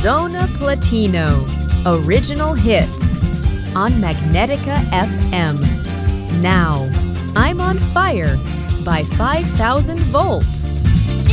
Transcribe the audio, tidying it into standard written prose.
Zona Platino, original hits on Magnetica FM. Now, I'm on Fire by 5000 Volts.